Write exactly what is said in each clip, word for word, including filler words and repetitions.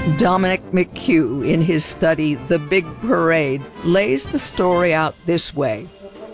Dominic McHugh, in his study The Big Parade, lays the story out this way.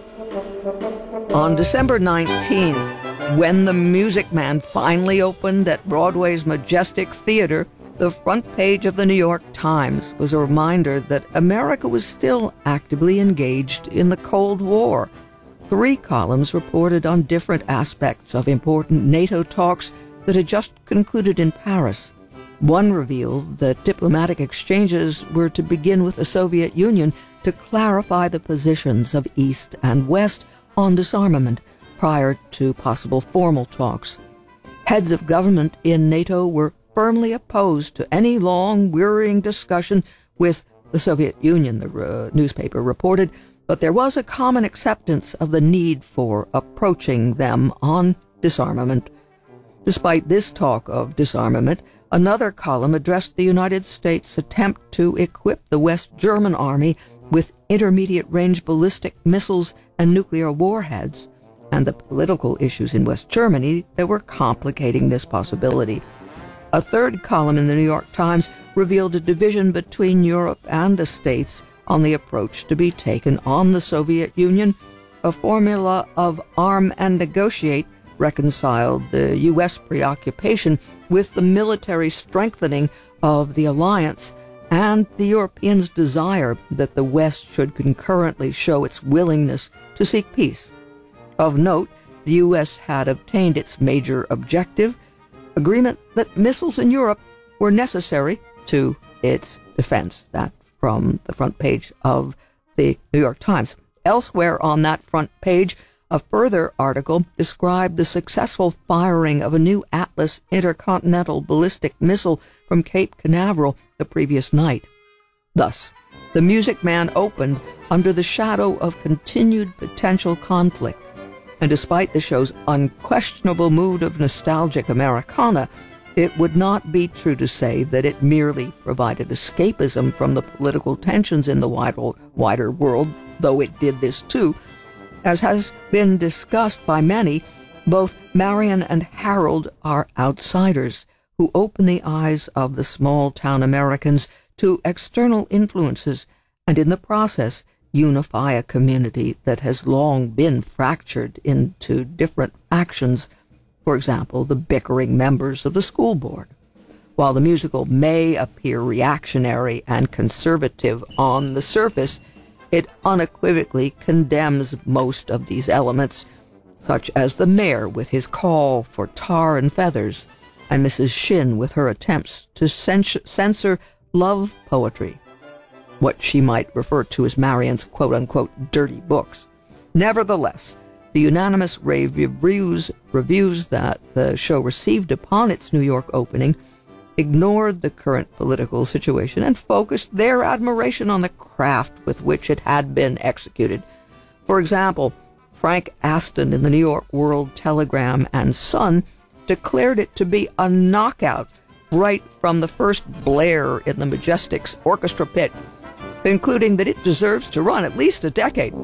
On December nineteenth, when The Music Man finally opened at Broadway's Majestic Theater, the front page of the New York Times was a reminder that America was still actively engaged in the Cold War. Three columns reported on different aspects of important NATO talks that had just concluded in Paris. One revealed that diplomatic exchanges were to begin with the Soviet Union to clarify the positions of East and West on disarmament prior to possible formal talks. Heads of government in NATO were firmly opposed to any long, wearying discussion with the Soviet Union, the uh, newspaper reported, but there was a common acceptance of the need for approaching them on disarmament. Despite this talk of disarmament, another column addressed the United States' attempt to equip the West German army with intermediate-range ballistic missiles and nuclear warheads, and the political issues in West Germany that were complicating this possibility. A third column in the New York Times revealed a division between Europe and the States on the approach to be taken on the Soviet Union. A formula of arm and negotiate reconciled the U S preoccupation with the military strengthening of the alliance and the Europeans' desire that the West should concurrently show its willingness to seek peace. Of note, the U S had obtained its major objective, agreement that missiles in Europe were necessary to its defense. That from the front page of the New York Times. Elsewhere on that front page, a further article described the successful firing of a new Atlas intercontinental ballistic missile from Cape Canaveral the previous night. Thus, The Music Man opened under the shadow of continued potential conflict, and despite the show's unquestionable mood of nostalgic Americana, it would not be true to say that it merely provided escapism from the political tensions in the wider, wider world, though it did this too. As has been discussed by many, both Marion and Harold are outsiders who open the eyes of the small-town Americans to external influences and in the process unify a community that has long been fractured into different factions, for example, the bickering members of the school board. While the musical may appear reactionary and conservative on the surface, it unequivocally condemns most of these elements, such as the mayor with his call for tar and feathers, and Missus Shin with her attempts to censure, censor love poetry, what she might refer to as Marion's quote-unquote dirty books. Nevertheless, the unanimous rave reviews, reviews that the show received upon its New York opening ignored the current political situation and focused their admiration on the craft with which it had been executed. For example, Frank Aston in the New York World Telegram and Sun declared it to be a knockout right from the first blare in the Majestic's orchestra pit, concluding that it deserves to run at least a decade.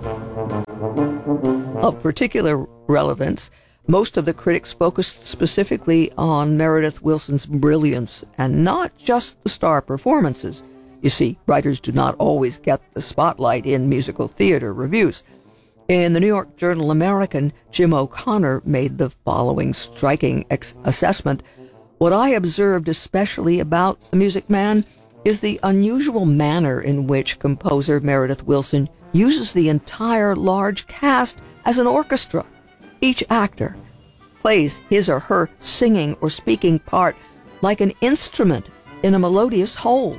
Of particular relevance, most of the critics focused specifically on Meredith Willson's brilliance and not just the star performances. You see, writers do not always get the spotlight in musical theater reviews. In the New York Journal American, Jim O'Connor made the following striking ex- assessment. What I observed especially about The Music Man is the unusual manner in which composer Meredith Willson uses the entire large cast as an orchestra. Each actor plays his or her singing or speaking part like an instrument in a melodious whole.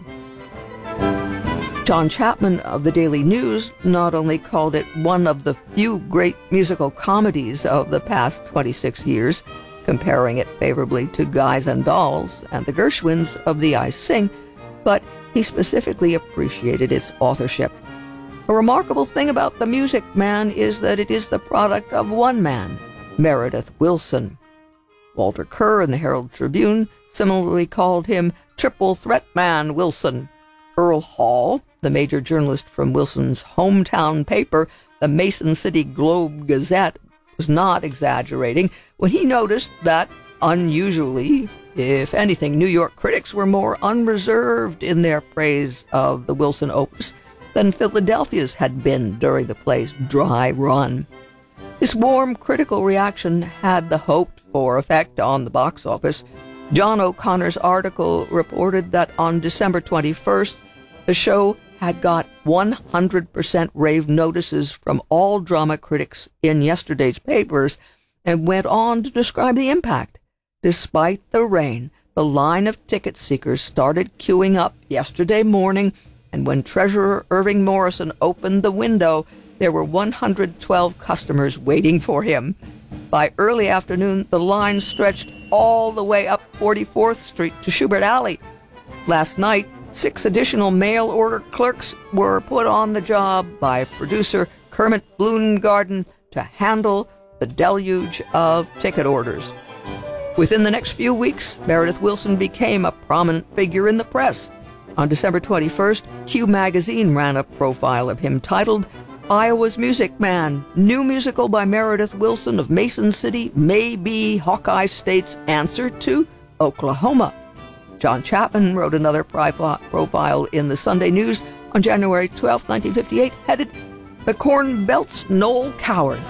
John Chapman of the Daily News not only called it one of the few great musical comedies of the past twenty-six years, comparing it favorably to Guys and Dolls and the Gershwins of The I Sing, but he specifically appreciated its authorship. A remarkable thing about The Music Man is that it is the product of one man, Meredith Willson. Walter Kerr in the Herald Tribune similarly called him Triple Threat Man Willson. Earl Hall, the major journalist from Wilson's hometown paper, the Mason City Globe Gazette, was not exaggerating when he noticed that, unusually, If anything, New York critics were more unreserved in their praise of the Wilson opus than Philadelphia's had been during the play's dry run. This warm critical reaction had the hoped-for effect on the box office. John O'Connor's article reported that on December twenty-first, the show had got one hundred percent rave notices from all drama critics in yesterday's papers, and went on to describe the impact. Despite the rain, the line of ticket seekers started queuing up yesterday morning, and when Treasurer Irving Morrison opened the window, there were one hundred twelve customers waiting for him. By early afternoon, the line stretched all the way up forty-fourth Street to Schubert Alley. Last night, six additional mail-order clerks were put on the job by producer Kermit Bloomgarden to handle the deluge of ticket orders. Within the next few weeks, Meredith Willson became a prominent figure in the press. On December twenty-first, Q magazine ran a profile of him titled Iowa's Music Man, new musical by Meredith Willson of Mason City may be Hawkeye State's answer to Oklahoma. John Chapman wrote another profile in the Sunday News on January twelfth, nineteen fifty-eight, headed The Corn Belt's Noel Coward.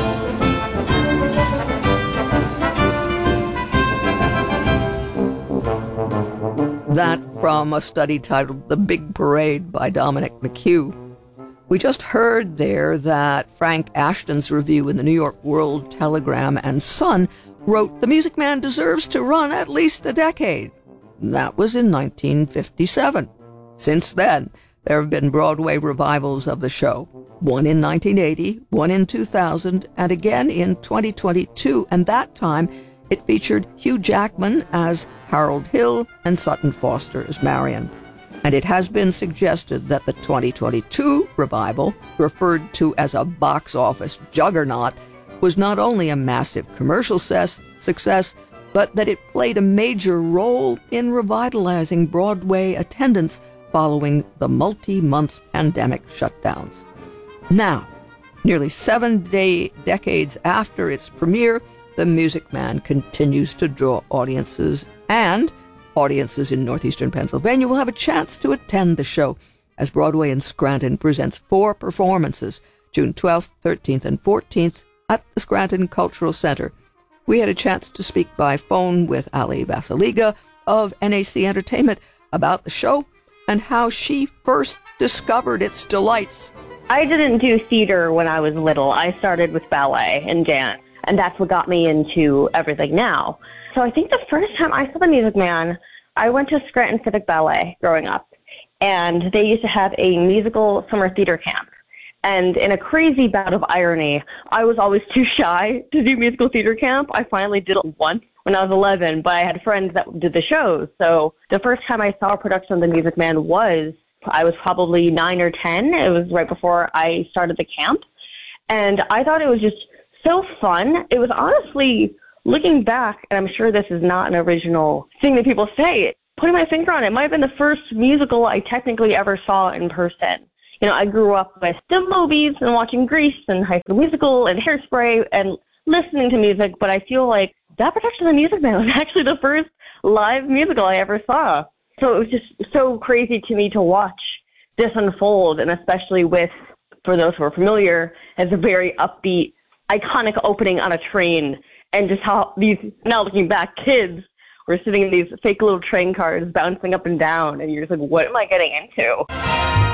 That from a study titled The Big Parade by Dominic McHugh. We just heard there that Frank Ashton's review in the New York World Telegram and Sun wrote The Music Man deserves to run at least a decade. That was in nineteen fifty-seven. Since then, there have been Broadway revivals of the show. One in nineteen eighty, one in two thousand, and again in twenty twenty-two, and that time it featured Hugh Jackman as Harold Hill and Sutton Foster as Marion. And it has been suggested that the twenty twenty-two revival, referred to as a box office juggernaut, was not only a massive commercial ses- success, but that it played a major role in revitalizing Broadway attendance following the multi-month pandemic shutdowns. Now, nearly seven day- decades after its premiere, The Music Man continues to draw audiences, and audiences in northeastern Pennsylvania will have a chance to attend the show as Broadway in Scranton presents four performances, June twelfth, thirteenth, and fourteenth, at the Scranton Cultural Center. We had a chance to speak by phone with Ali Vasiliga of N A C Entertainment about the show and how she first discovered its delights. I didn't do theater when I was little. I started with ballet and dance, and that's what got me into everything now. So I think the first time I saw The Music Man, I went to Scranton Civic Ballet growing up, and they used to have a musical summer theater camp. And in a crazy bout of irony, I was always too shy to do musical theater camp. I finally did it once when I was eleven, but I had friends that did the shows. So the first time I saw a production of The Music Man was, I was probably nine or ten. It was right before I started the camp. And I thought it was just so fun. It was honestly, looking back, and I'm sure this is not an original thing that people say, putting my finger on it, it might have been the first musical I technically ever saw in person. You know, I grew up with still movies and watching Grease and High School Musical and Hairspray and listening to music, but I feel like that production of The Music Man was actually the first live musical I ever saw. So it was just so crazy to me to watch this unfold, and especially with, for those who are familiar, as a very upbeat, iconic opening on a train, and just how these, now looking back, kids were sitting in these fake little train cars bouncing up and down, and you're just like, what am I getting into?